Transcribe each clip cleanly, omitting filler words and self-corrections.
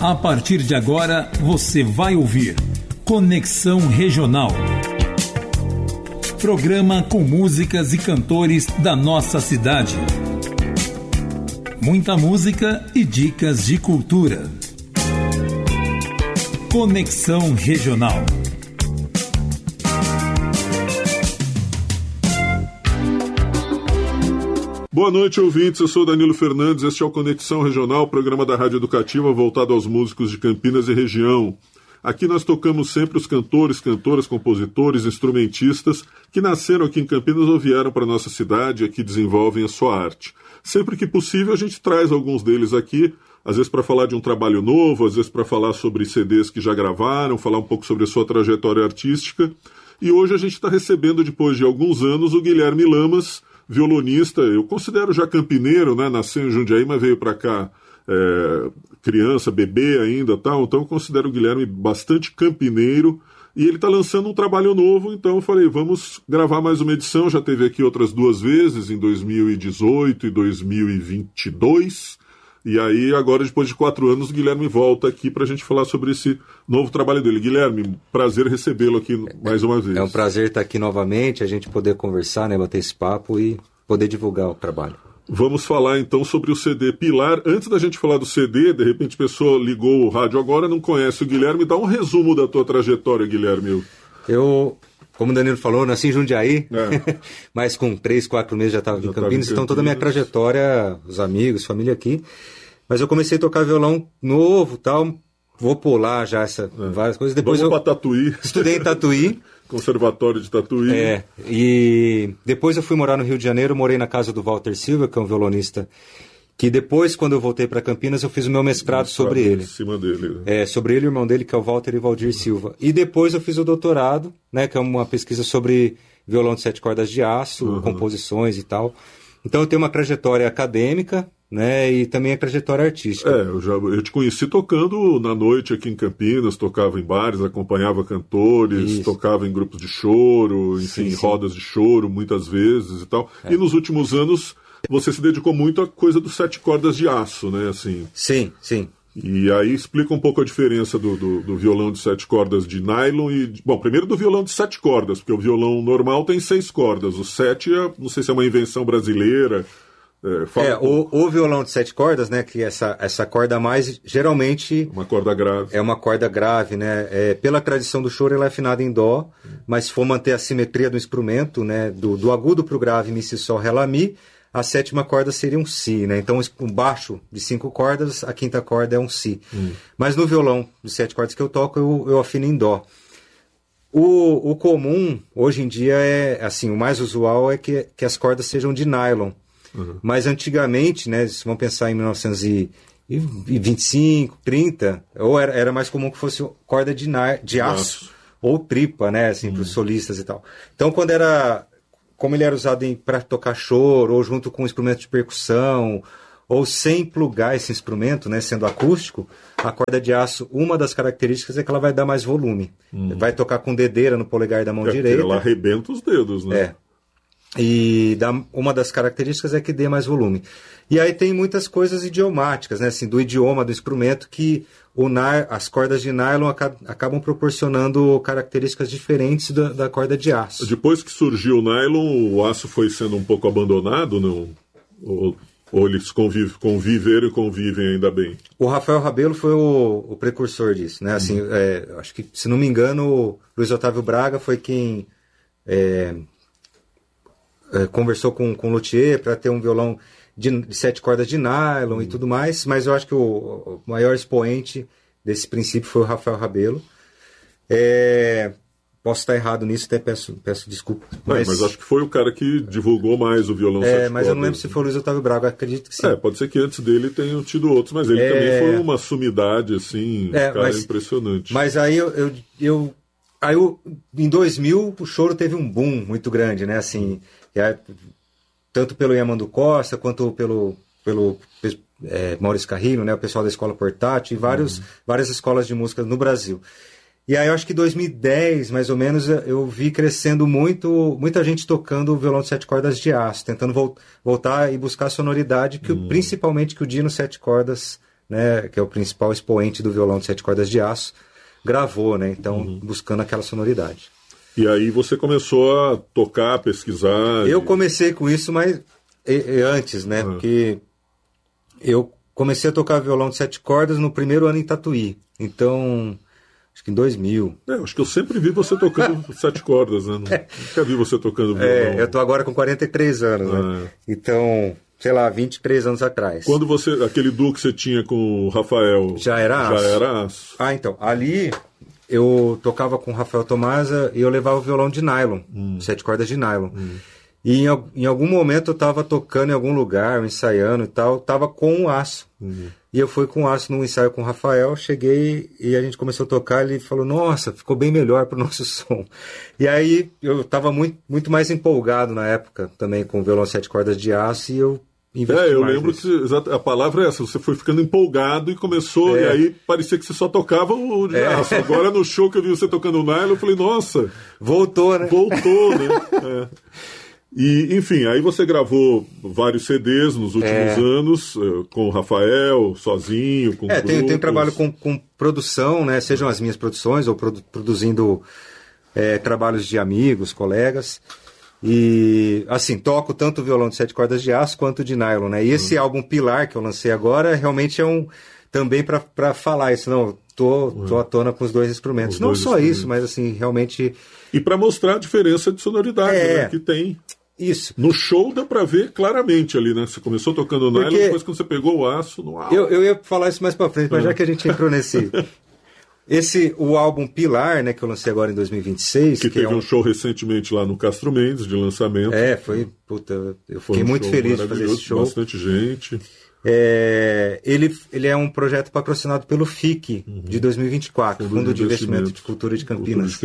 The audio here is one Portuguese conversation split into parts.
A partir de agora, você vai ouvir Conexão Regional. Programa com músicas e cantores da nossa cidade. Muita música e dicas de cultura. Conexão Regional. Boa noite, ouvintes. Eu sou Danilo Fernandes. Este é o Conexão Regional, programa da Rádio Educativa voltado aos músicos de Campinas e região. Aqui nós tocamos sempre os cantores, cantoras, compositores, instrumentistas que nasceram aqui em Campinas ou vieram para a nossa cidade e aqui desenvolvem a sua arte. Sempre que possível a gente traz alguns deles aqui, às vezes para falar de um trabalho novo, às vezes para falar sobre CDs que já gravaram, falar um pouco sobre a sua trajetória artística. E hoje a gente está recebendo, depois de alguns anos, o Guilherme Lamas, violonista. Eu considero já campineiro, né? Nasceu em Jundiaí, mas veio para cá criança, bebê ainda, tal. Então eu considero o Guilherme bastante campineiro e ele está lançando um trabalho novo, então eu falei, vamos gravar mais uma edição. Já teve aqui outras duas vezes, em 2018 e 2022, e aí agora, depois de 4 anos, o Guilherme volta aqui para a gente falar sobre esse novo trabalho dele. Guilherme, prazer recebê-lo aqui mais uma vez. É um prazer estar aqui novamente, a gente poder conversar, né, bater esse papo e poder divulgar o trabalho. Vamos falar então sobre o CD Pilar. Antes da gente falar do CD, de repente a pessoa ligou o rádio agora, não conhece o Guilherme. Dá um resumo da tua trajetória, Guilherme. Eu, como o Danilo falou, nasci em Jundiaí, mas com 3, 4 meses já estava em Campinas, então toda a minha trajetória, os amigos, família aqui. Mas eu comecei a tocar violão novo, tal, vou pular já várias coisas. Depois vamos para Tatuí. Estudei em Tatuí. Conservatório de Tatuí. E depois eu fui morar no Rio de Janeiro, morei na casa do Walter Silva, que é um violonista, que depois, quando eu voltei para Campinas, eu fiz o meu mestrado sobre ele. Em cima dele. Sobre ele e o irmão dele, que é o Walter e Valdir Silva. E depois eu fiz o doutorado, né, que é uma pesquisa sobre violão de 7 cordas de aço, composições e tal. Então eu tenho uma trajetória acadêmica, né, e também a trajetória artística. Eu te conheci tocando na noite aqui em Campinas, tocava em bares, acompanhava cantores, tocava em grupos de choro, enfim, sim. Rodas de choro muitas vezes e tal. E nos últimos anos você se dedicou muito à coisa dos 7 cordas de aço, né? Assim. Sim. E aí explica um pouco a diferença do violão de 7 cordas de nylon e... Bom, primeiro do violão de 7 cordas, porque o violão normal tem 6 cordas. O 7, não sei se é uma invenção brasileira... O violão de 7 cordas, né, que essa corda a mais, geralmente... Uma corda grave. É uma corda grave, né, pela tradição do choro ela é afinada em dó, mas se for manter a simetria do instrumento, né, do agudo para o grave, mi, si, sol, ré, lá, mi, a 7ª corda seria um si, né, então um baixo de 5 cordas, a 5ª corda é um si. Mas no violão de 7 cordas que eu toco, eu afino em dó. O comum, hoje em dia, assim, o mais usual é que as cordas sejam de nylon. Mas antigamente, né, se vamos pensar em 1925, 30, ou era mais comum que fosse corda de aço ou tripa, né, assim, para os solistas e tal. Então, como ele era usado para tocar choro, ou junto com um instrumento de percussão, ou sem plugar esse instrumento, né, sendo acústico, a corda de aço, uma das características é que ela vai dar mais volume. Vai tocar com dedeira no polegar da mão direita. Ela arrebenta os dedos, né? E uma das características é que dê mais volume. E aí tem muitas coisas idiomáticas, né? Assim, do idioma do instrumento, que as cordas de nylon acabam proporcionando características diferentes da corda de aço. Depois que surgiu o nylon, o aço foi sendo um pouco abandonado, não? Ou eles conviveram e convivem ainda bem? O Rafael Rabelo foi o precursor disso, né? Assim, acho que, se não me engano, o Luiz Otávio Braga foi quem... conversou com o luthier para ter um violão de 7 cordas de nylon e tudo mais, mas eu acho que o maior expoente desse princípio foi o Rafael Rabelo. Posso estar errado nisso, até peço desculpa. Mas acho que foi o cara que divulgou mais o violão 7 cordas. Mas eu não lembro se foi o Luiz Otávio Braga, acredito que sim. Pode ser que antes dele tenham tido outros, mas ele também foi uma sumidade, assim, impressionante. Mas aí em 2000 o choro teve um boom muito grande, né, assim... tanto pelo Yamando Costa quanto pelo Maurício Carrilho, né, o pessoal da Escola Portátil e várias escolas de música no Brasil. E aí eu acho que em 2010, mais ou menos, eu vi crescendo muita gente tocando violão de 7 cordas de aço, tentando voltar e buscar a sonoridade, principalmente que o Dino 7 cordas né, que é o principal expoente do violão de 7 cordas de aço, gravou, né? Então, buscando aquela sonoridade. E aí você começou a tocar, pesquisar... Eu comecei com isso, mas antes, né? Porque eu comecei a tocar violão de 7 cordas no primeiro ano em Tatuí. Então, acho que em 2000. Acho que eu sempre vi você tocando 7 cordas, né? Nunca vi você tocando violão. Eu tô agora com 43 anos, né? Então, sei lá, 23 anos atrás. Quando aquele duo que você tinha com o Rafael... Já era aço? Ah, então, ali eu tocava com o Rafael Tomasa e eu levava o violão de nylon, 7 cordas de nylon. E em algum momento eu estava tocando em algum lugar, ensaiando e tal, estava com o aço. E eu fui com o aço num ensaio com o Rafael, cheguei e a gente começou a tocar, ele falou, nossa, ficou bem melhor pro nosso som. E aí eu estava muito mais empolgado na época também com o violão 7 cordas de aço e eu investi eu mais lembro nisso. que a palavra é essa, você foi ficando empolgado e começou, e aí parecia que você só tocava o de aço. Agora no show que eu vi você tocando o nylon, eu falei, nossa... Voltou, né? E, enfim, aí você gravou vários CDs nos últimos anos, com o Rafael, sozinho, com grupos. Tenho trabalho com produção, né? Sejam as minhas produções ou produzindo trabalhos de amigos, colegas. E, assim, toco tanto violão de 7 cordas de aço quanto de nylon, né? E esse álbum Pilar que eu lancei agora realmente é também para falar isso. Não, tô à tona com os dois instrumentos. Não só isso, mas assim, realmente... E para mostrar a diferença de sonoridade, né, que tem. Isso. No show dá pra ver claramente ali, né? Você começou tocando nylon, depois quando você pegou o aço no álbum. Eu ia falar isso mais pra frente, mas já que a gente entrou o álbum Pilar, né, que eu lancei agora em 2026. Que teve um show recentemente lá no Castro Mendes, de lançamento. Eu fiquei muito feliz de fazer esse show. Bastante gente. Ele é um projeto patrocinado pelo FIC, de 2024, Fundo de Investimento de Cultura de Campinas.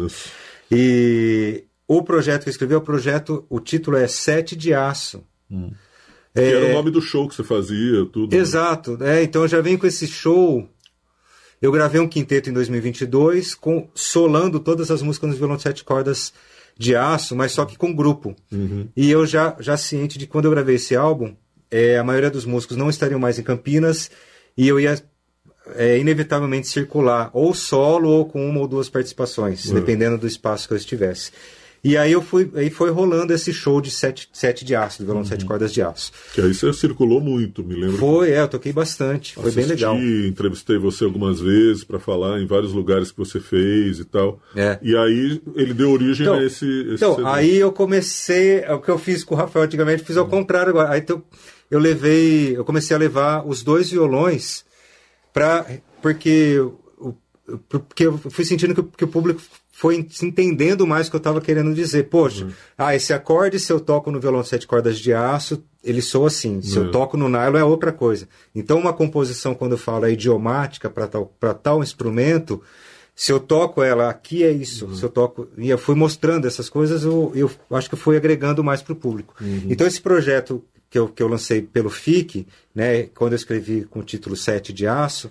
E o projeto que eu escrevi o título é 7 de Aço. Que era o nome do show que você fazia, tudo. Exato, então eu já venho com esse show. Eu gravei um quinteto em 2022, solando todas as músicas no violão de 7 cordas de aço, mas só que com grupo. E eu já ciente de que quando eu gravei esse álbum, a maioria dos músicos não estariam mais em Campinas e eu ia inevitavelmente circular ou solo ou com uma ou duas participações, dependendo do espaço que eu estivesse. E aí foi rolando esse show de 7 de aço, do violão de 7 cordas de aço. Que aí você circulou muito, me lembro. Eu toquei bastante, foi bem legal. Entrevistei você algumas vezes para falar em vários lugares que você fez e tal. E aí ele deu origem a esse Então, CD. aí eu comecei, o que eu fiz com o Rafael antigamente, fiz ao contrário agora. Aí eu comecei a levar os dois violões porque eu fui sentindo que o público foi entendendo mais o que eu estava querendo dizer. Poxa, esse acorde, se eu toco no violão de 7 cordas de aço, ele soa assim. Se eu toco no nylon, é outra coisa. Então, uma composição, quando eu falo idiomática para tal instrumento, se eu toco ela, aqui é isso. Se eu toco... E eu fui mostrando essas coisas, eu acho que eu fui agregando mais para o público. Então, esse projeto que eu lancei pelo FIC, né, quando eu escrevi com o título 7 de Aço,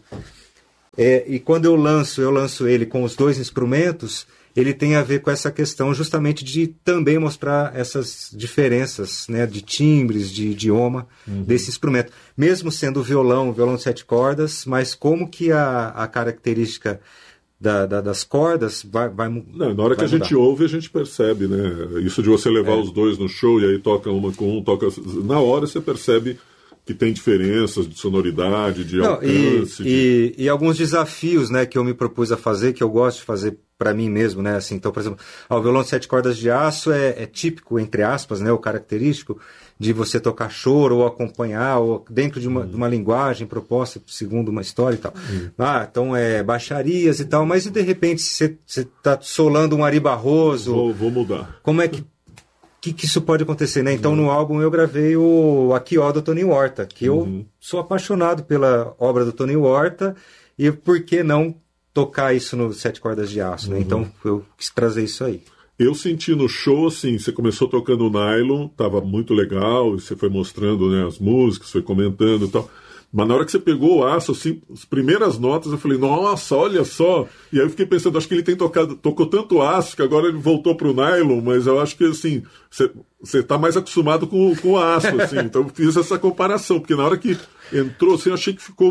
e quando eu lanço ele com os dois instrumentos, ele tem a ver com essa questão justamente de também mostrar essas diferenças, né, de timbres, de idioma desse instrumento. Mesmo sendo o violão de 7 cordas, mas como que a característica das cordas vai Não, na hora que a gente ouve, a gente percebe, né? Isso de você levar os dois no show e aí toca uma com um, toca... Na hora você percebe que tem diferenças de sonoridade, de alcance. E alguns desafios, né, que eu me propus a fazer, que eu gosto de fazer para mim mesmo, né? Assim, então, por exemplo, o violão de 7 cordas de aço é típico, entre aspas, né, o característico de você tocar choro ou acompanhar ou dentro de uma linguagem proposta segundo uma história e tal. Então baixarias e tal, mas e de repente você está solando um Ari Barroso... Vou mudar. Como é que isso pode acontecer, né? Então, no álbum eu gravei o Aqui Ó do Toninho Horta, que eu sou apaixonado pela obra do Toninho Horta, e por que não tocar isso no 7 cordas de aço, né? Então, eu quis trazer isso aí. Eu senti no show, assim, você começou tocando nylon, tava muito legal, você foi mostrando, né, as músicas, foi comentando e tal. Mas na hora que você pegou o aço, assim, as primeiras notas, eu falei, nossa, olha só. E aí eu fiquei pensando, acho que ele tocou tanto aço que agora ele voltou pro nylon, mas eu acho que, assim, você tá mais acostumado com o aço, assim. Então eu fiz essa comparação, porque na hora que entrou, assim, eu achei que ficou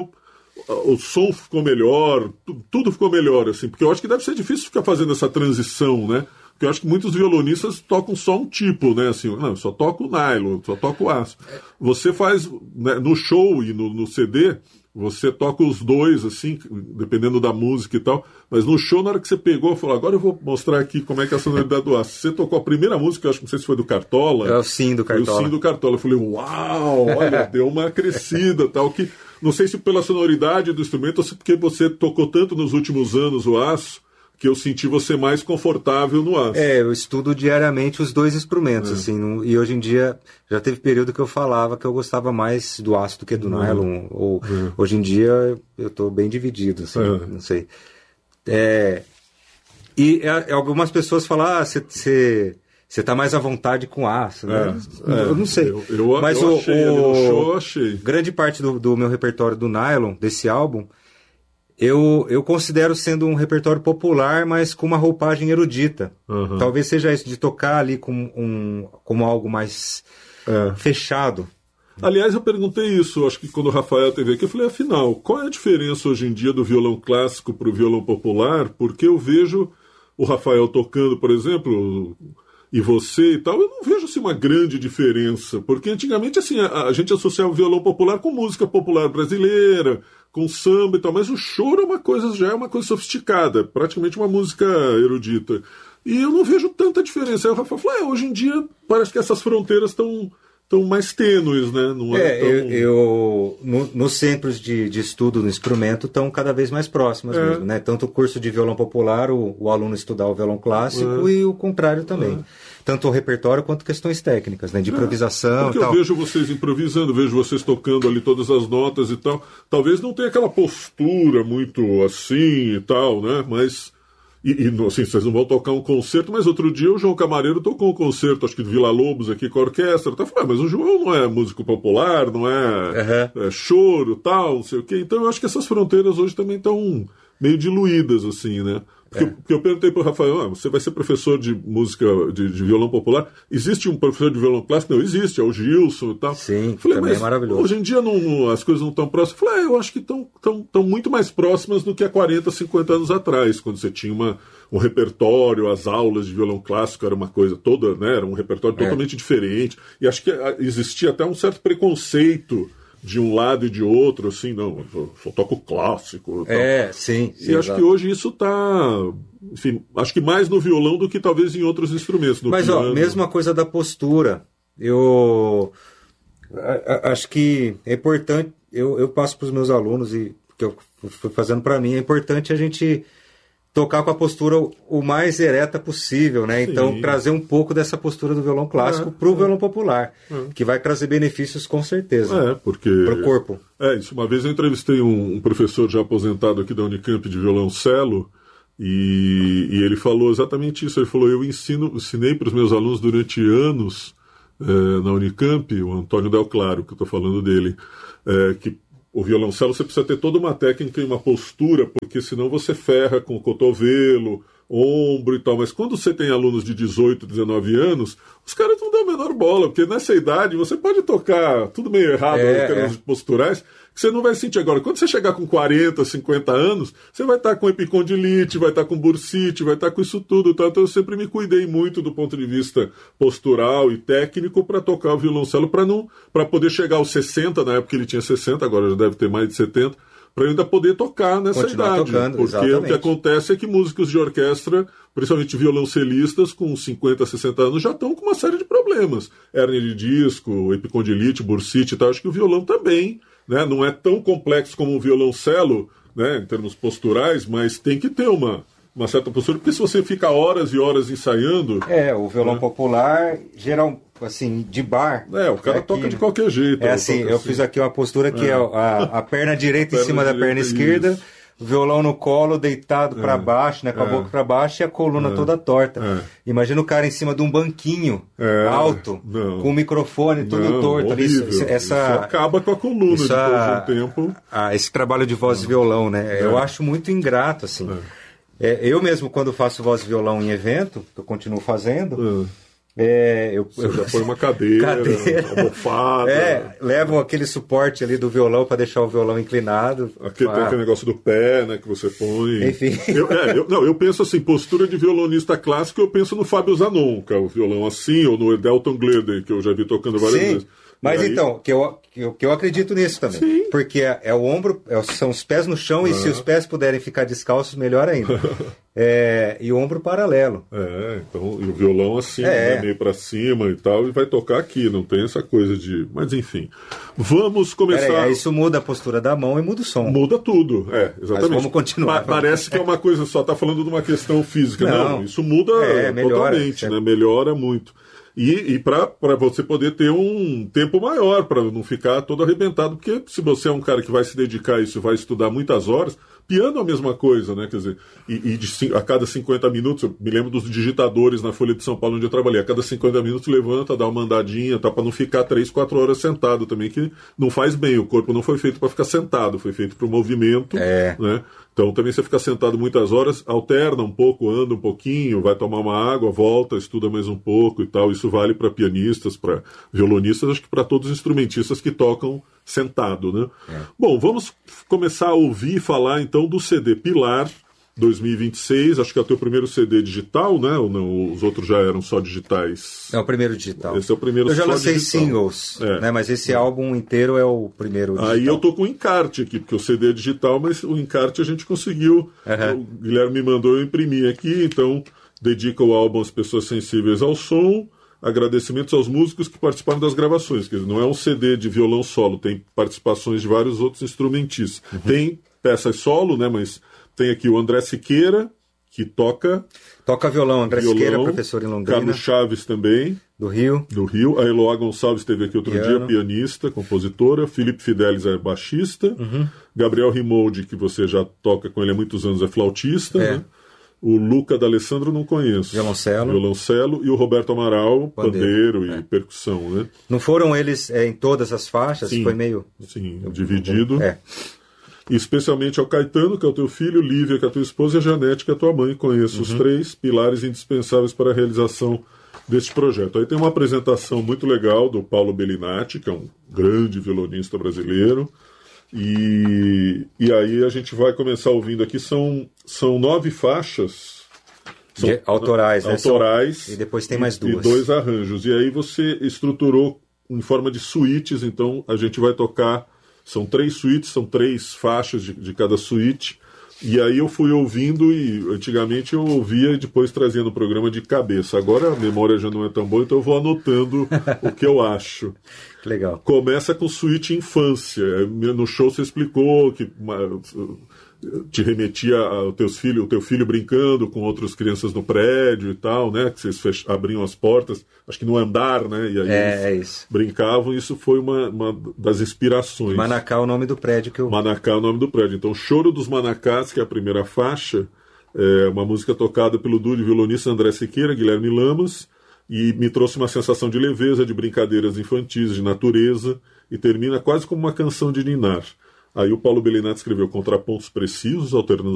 o som ficou melhor, tudo ficou melhor, assim, porque eu acho que deve ser difícil ficar fazendo essa transição, né? Porque eu acho que muitos violonistas tocam só um tipo, né? Assim, não, só toco nylon, só toco aço. Você faz, né, no show e no CD, você toca os dois, assim, dependendo da música e tal, mas no show, na hora que você pegou, falou, agora eu vou mostrar aqui como é que é a sonoridade do aço. Você tocou a primeira música, eu acho que não sei se foi do Cartola. É o Sim do Cartola. Foi o Sim do Cartola. Eu falei, uau, olha, deu uma crescida, tal, que não sei se pela sonoridade do instrumento ou se porque você tocou tanto nos últimos anos o aço, que eu senti você mais confortável no aço. Eu estudo diariamente os dois instrumentos, assim, e hoje em dia, já teve período que eu falava que eu gostava mais do aço do que do nylon, ou hoje em dia eu estou bem dividido, assim, não sei. E algumas pessoas falam, você está mais à vontade com aço, né? Eu não sei. Mas eu achei. Grande parte do meu repertório do nylon, desse álbum, eu considero sendo um repertório popular, mas com uma roupagem erudita. Talvez seja isso, de tocar ali como algo mais fechado. Aliás, eu perguntei isso, acho que quando o Rafael teve aqui, eu falei, afinal, qual é a diferença hoje em dia do violão clássico para o violão popular? Porque eu vejo o Rafael tocando, por exemplo, e você e tal, eu não vejo assim, uma grande diferença, porque antigamente assim, a gente associava o violão popular com música popular brasileira, com samba e tal, mas o choro já é uma coisa sofisticada, praticamente uma música erudita. E eu não vejo tanta diferença. Aí o Rafael falou, hoje em dia parece que essas fronteiras estão mais tênues, né? Não nos centros de estudo no instrumento estão cada vez mais próximas mesmo, né? Tanto o curso de violão popular, o aluno estudar o violão clássico e o contrário também. Tanto o repertório quanto questões técnicas, né? De improvisação porque e tal. Eu vejo vocês improvisando, vejo vocês tocando ali todas as notas e tal. Talvez não tenha aquela postura muito assim e tal, né? Mas... assim, vocês não vão tocar um concerto, mas outro dia o João Camareiro tocou um concerto, acho que do Vila Lobos aqui com a orquestra. Tá falando, mas o João não é músico popular, não é choro, tal, não sei o quê. Então eu acho que essas fronteiras hoje também estão meio diluídas, assim, né? Porque eu perguntei pro Rafael, você vai ser professor de música, de violão popular? Existe um professor de violão clássico? Não, existe, é o Gilson e tal. Sim, falei, também mas é maravilhoso. Hoje em dia as coisas não estão próximas. Eu falei, eu acho que estão muito mais próximas do que há 40, 50 anos atrás, quando você tinha um repertório, as aulas de violão clássico era uma coisa toda, né? Era um repertório totalmente diferente. E acho que existia até um certo preconceito de um lado e de outro, assim, não, eu só toco clássico. Sim. E acho que hoje isso está, enfim, acho que mais no violão do que talvez em outros instrumentos. Mas, mesma coisa da postura. Eu acho que é importante, eu passo para os meus alunos, e que eu fui fazendo para mim, é importante a gente tocar com a postura o mais ereta possível, né? Sim. Então, trazer um pouco dessa postura do violão clássico para o violão popular, que vai trazer benefícios com certeza porque para o corpo. Isso. Uma vez eu entrevistei um professor já aposentado aqui da Unicamp de violoncelo e ele falou exatamente isso. Ele falou, eu ensinei para os meus alunos durante anos na Unicamp, o Antônio Del Claro, que eu estou falando dele, que o violoncelo você precisa ter toda uma técnica e uma postura, porque senão você ferra com o cotovelo, ombro e tal. Mas quando você tem alunos de 18, 19 anos, os caras não dão a menor bola, porque nessa idade você pode tocar tudo meio errado em termos posturais, que você não vai sentir. Agora, quando você chegar com 40, 50 anos, você vai estar com epicondilite, vai estar com bursite, vai estar com isso tudo. Tá? Então eu sempre me cuidei muito do ponto de vista postural e técnico para tocar o violoncelo, para poder chegar aos 60, na época ele tinha 60, agora já deve ter mais de 70, para ainda poder tocar nessa idade. Porque exatamente. O que acontece é que músicos de orquestra, principalmente violoncelistas com 50, 60 anos, já estão com uma série de problemas. Hérnia de disco, epicondilite, bursite e tal. Acho que o violão também, né, não é tão complexo como o violoncelo, né, em termos posturais, mas tem que ter uma certa postura, porque se você fica horas e horas ensaiando... o violão popular, geral, assim, de bar... o cara toca de qualquer jeito. Eu fiz aqui uma postura que é a perna direita em cima da perna esquerda, o violão no colo, deitado para baixo, né, com a boca para baixo e a coluna toda torta. Imagina o cara em cima de um banquinho alto, com o microfone todo torto. Isso acaba com a coluna depois de um tempo. Esse trabalho de voz e violão, né? Eu acho muito ingrato, assim. Eu mesmo, quando faço voz e violão em evento, que eu continuo fazendo, Você já põe uma cadeira. Uma almofada. Levam aquele suporte ali do violão para deixar o violão inclinado. Tem aquele negócio do pé, né, que você põe. Enfim. Eu penso assim, postura de violonista clássico, eu penso no Fábio Zanon, que é o violão assim, ou no Edelton Gleder, que eu já vi tocando várias vezes. Mas aí... então, que eu acredito nisso também. Sim. Porque é o ombro, são os pés no chão, e se os pés puderem ficar descalços, melhor ainda. E o ombro paralelo. Então, e o violão assim, né, meio para cima e tal, e vai tocar aqui, não tem essa coisa de... Mas enfim, vamos começar... isso muda a postura da mão e muda o som. Muda tudo, exatamente. Mas vamos continuar. Parece que é uma coisa, só está falando de uma questão física. Não, isso muda totalmente, né? Melhora muito. E para você poder ter um tempo maior, para não ficar todo arrebentado, porque se você é um cara que vai se dedicar a isso e vai estudar muitas horas, piano é a mesma coisa, né? Quer dizer, a cada 50 minutos, eu me lembro dos digitadores na Folha de São Paulo onde eu trabalhei, a cada 50 minutos levanta, dá uma andadinha, tá, para não ficar 3, 4 horas sentado também, que não faz bem, o corpo não foi feito para ficar sentado, foi feito para o movimento, né? Então também você fica sentado muitas horas, alterna um pouco, anda um pouquinho, vai tomar uma água, volta, estuda mais um pouco e tal. Isso vale para pianistas, para violonistas, acho que para todos os instrumentistas que tocam sentado, né? Bom, vamos começar a ouvir falar então do CD Pilar 2026, acho que é o teu primeiro CD digital, né? Ou não? Os outros já eram só digitais? É o primeiro digital. Esse é o primeiro só digital. Eu já lancei digital. Singles, né? Mas esse álbum inteiro é o primeiro digital. Aí eu tô com o encarte aqui, porque o CD é digital, mas o encarte a gente conseguiu. O Guilherme me mandou, eu imprimi aqui, então dedica o álbum às pessoas sensíveis ao som. Agradecimentos aos músicos que participaram das gravações. Quer dizer, não é um CD de violão solo, tem participações de vários outros instrumentistas. Tem peças solo, né? Mas tem aqui o André Siqueira, que toca violão. André Siqueira, professor em Londrina. Carlos Chaves também. Do Rio. A Eloá Gonçalves esteve aqui outro dia, pianista, compositora. Felipe Fidelis é baixista. Gabriel Rimoldi, que você já toca com ele há muitos anos, é flautista, né? O Luca D'Alessandro não conheço. Violoncelo. E o Roberto Amaral, pandeiro e percussão, né? Não foram eles em todas as faixas? Sim, foi meio... Sim, dividido. E especialmente ao Caetano, que é o teu filho, Lívia, que é a tua esposa, e a Janete, que é a tua mãe. Conheço os 3 pilares indispensáveis para a realização deste projeto. Aí tem uma apresentação muito legal do Paulo Bellinati, que é um grande violonista brasileiro. E aí a gente vai começar ouvindo aqui, são 9 faixas autorais, né? E depois tem mais 2. E 2 arranjos. E aí você estruturou em forma de suítes, então a gente vai tocar, são 3 suítes, são 3 faixas de cada suíte. E aí eu fui ouvindo, e antigamente eu ouvia e depois trazia no programa de cabeça. Agora a memória já não é tão boa, então eu vou anotando o que eu acho. Legal. Começa com suíte infância. No show você explicou que te remetia ao teu filho brincando com outras crianças no prédio e tal, né? Que vocês abriam as portas, acho que no andar, né? E aí eles brincavam, e isso foi uma das inspirações. Manacá é o nome do prédio que eu... Manacá é o nome do prédio. Então, Choro dos Manacás, que é a primeira faixa, é uma música tocada pelo duo de violonista André Siqueira, Guilherme Lamas, e me trouxe uma sensação de leveza, de brincadeiras infantis, de natureza, e termina quase como uma canção de ninar. Aí o Paulo Bellinati escreveu contrapontos precisos, alternando